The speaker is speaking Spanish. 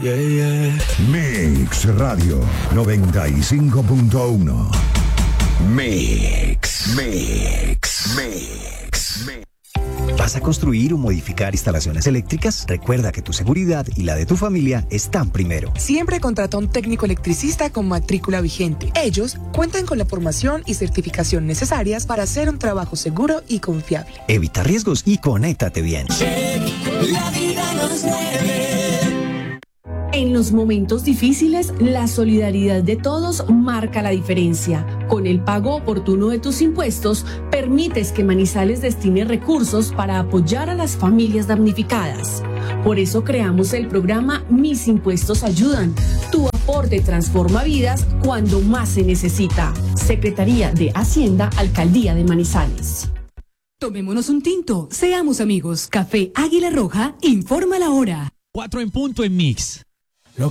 Yeah, yeah. Mix Radio 95.1. Mix. ¿Vas a construir o modificar instalaciones eléctricas? Recuerda que tu seguridad y la de tu familia están primero. Siempre contrata un técnico electricista con matrícula vigente. Ellos cuentan con la formación y certificación necesarias para hacer un trabajo seguro y confiable. Evita riesgos y conéctate bien. La vida nos mueve. En los momentos difíciles, la solidaridad de todos marca la diferencia. Con el pago oportuno de tus impuestos, permites que Manizales destine recursos para apoyar a las familias damnificadas. Por eso creamos el programa Mis Impuestos Ayudan. Tu aporte transforma vidas cuando más se necesita. Secretaría de Hacienda, Alcaldía de Manizales. Tomémonos un tinto, seamos amigos. Café Águila Roja informa la hora. 4 en punto en Mix.